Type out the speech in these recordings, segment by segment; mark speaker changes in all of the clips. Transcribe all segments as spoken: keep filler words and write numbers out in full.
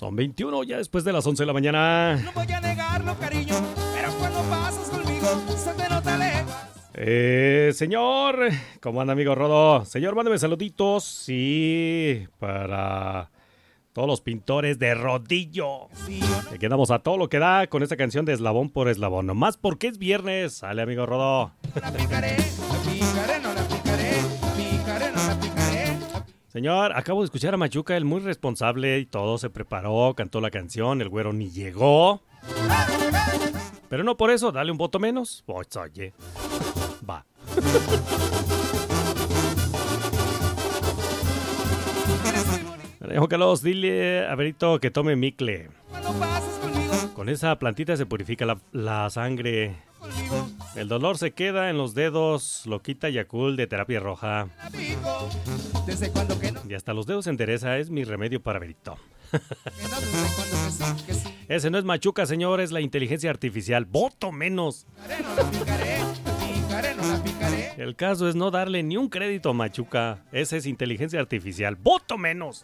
Speaker 1: Son veintiuno ya después de las once de la mañana.
Speaker 2: No voy a negarlo, cariño, pero cuando pasas conmigo se te nota lejos.
Speaker 1: Eh, señor, ¿cómo anda, amigo Rodo? Señor, mándeme saluditos, sí, para todos los pintores de rodillo. Aquí andamos a todo lo que da con esta canción de Eslabón por Eslabón. Nomás porque es viernes. Sale, amigo Rodo.
Speaker 2: La picaré, la picaré, no la picaré, picaré, no la picaré.
Speaker 1: Señor, acabo de escuchar a Machuca, el muy responsable y todo, se preparó, cantó la canción, el güero ni llegó. Pero no por eso, dale un voto menos. Pues, oye, va. Juan Carlos, dile a Berito que tome micle. Con esa plantita se purifica la, la sangre. El dolor se queda en los dedos, lo quita Yakult de terapia roja. Y hasta los dedos se endereza, es mi remedio para Berito. Ese no es Machuca, señor, es la inteligencia artificial. Voto menos. El caso es no darle ni un crédito a Machuca. Esa es inteligencia artificial. Voto menos.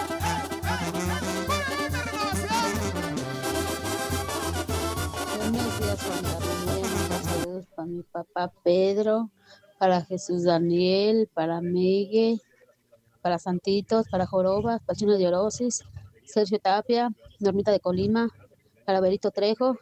Speaker 3: Buenos días, Juan Carlos. Saludos para mi papá Pedro, para Jesús Daniel, para Megue, para Santitos, para Jorobas, para Chino de Orosis, Sergio Tapia, Normita de Colima, para Berito Trejo,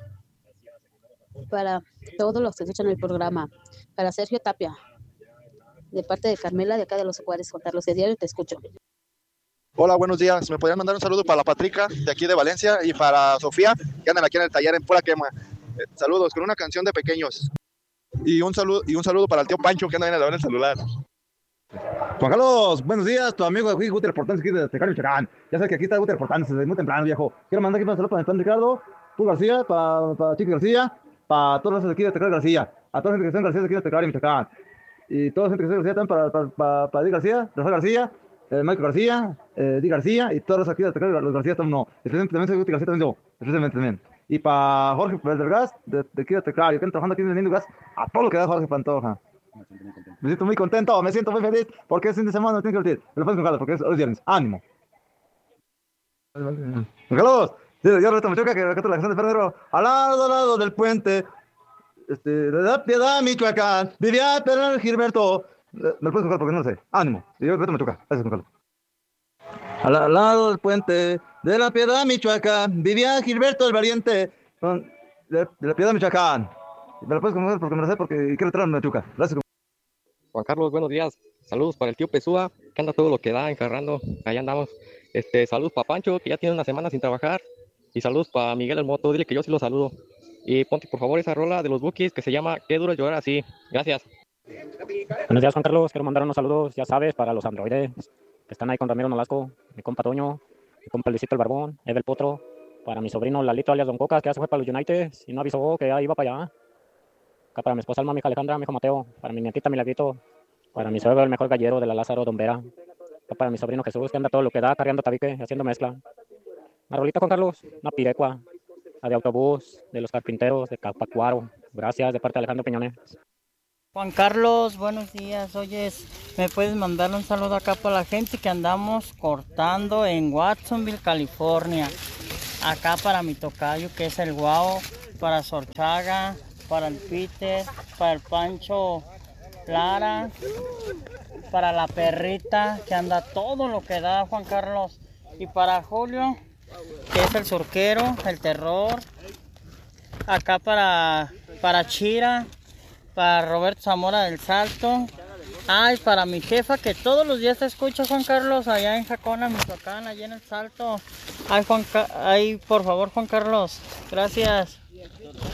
Speaker 3: para todos los que escuchan el programa, para Sergio Tapia, de parte de Carmela, de acá de Los Juárez, Juan Carlos, de diario te escucho.
Speaker 4: Hola, buenos días. ¿Me podrían mandar un saludo para la Patrica, de aquí de Valencia, y para Sofía, que andan aquí en el taller en pura quema? Eh, saludos, con una canción de pequeños. Y un saludo, y un saludo para el tío Pancho, que anda en el celular.
Speaker 5: Juan Carlos, buenos días, tu amigo aquí, Guter Portán, aquí de Tecario, Michoacán. Ya sabes que aquí está Guter Portán, desde muy temprano, viejo. Quiero mandar aquí un saludo para mi pan Ricardo, tú García, para, para Chico García, para todos los de aquí de Tecario García, a toda la gente que están García de aquí de Tecario, Michoacán. Y toda la gente que está García también para, para, para, para Di García, Rafael García, eh, Michael García, eh, Di García, y todos los aquí de Tecario, los García también no. Especialmente también soy Guti García también yo, especialmente también. Y para Jorge Vergas, de, de aquí de Tecario, que están trabajando aquí vendiendo gas, a todo lo que da Jorge Pantoja. Me siento muy contento, me siento muy feliz, porque es fin de semana, no tengo que divertir. Me lo puedes con Carlos, porque es hoy viernes. ¡Ánimo! Juan Carlos, yo reto me choca que recato la canción de Pedro. Al lado, al lado del puente, este, de la Piedad, Michoacán, vivía Pedro Gilberto. Me lo puedes con porque no lo sé. ¡Ánimo! Y yo reto me choca. Gracias, Juan Carlos. Al, al lado del puente, de la Piedad, Michoacán, vivía Gilberto el Valiente. Con, de, de la Piedad, Michoacán. Me lo puedes con porque me lo sé, porque quiero traerme Machuca. Gracias.
Speaker 6: Juan Carlos, buenos días. Saludos para el tío Pesúa, que anda todo lo que da, encarrando. Allá andamos. Este, saludos para Pancho, que ya tiene una semana sin trabajar. Y saludos para Miguel el Moto, dile que yo sí lo saludo. Y ponte por favor esa rola de los Bukis que se llama Qué duro llorar así. Gracias.
Speaker 7: Buenos días, Juan Carlos. Quiero mandar unos saludos, ya sabes, para los androides que están ahí con Ramiro Nolasco, mi compa Toño, mi compa Luisito el Barbón, Evel Potro, para mi sobrino Lalito alias Don Cocas, que ya se fue para los United y no avisó que ya iba para allá. Acá para mi esposa Alma, mi hija Alejandra, mi hijo Mateo, para mi nietita Milagrito, para mi suegro el mejor gallero de la Lázaro, Don Vera, acá para mi sobrino Jesús, que anda todo lo que da, cargando tabique, haciendo mezcla. Una rolita, Juan Carlos, una pirecua, la de autobús, de los carpinteros, de Capacuaro. Gracias, de parte de Alejandro Piñones.
Speaker 8: Juan Carlos, buenos días. Oyes, ¿me puedes mandar un saludo acá para la gente que andamos cortando en Watsonville, California? Acá para mi tocayo, que es el Guau, para Sorchaga, para el Peter, para el Pancho Lara, para la perrita, que anda todo lo que da, Juan Carlos. Y para Julio, que es el surquero, el terror. Acá para, para Chira, para Roberto Zamora del Salto. Ay, para mi jefa que todos los días te escucha, Juan Carlos, allá en Jacona, Michoacán, allá en el Salto. Ay, Juan, ay, por favor, Juan Carlos, gracias.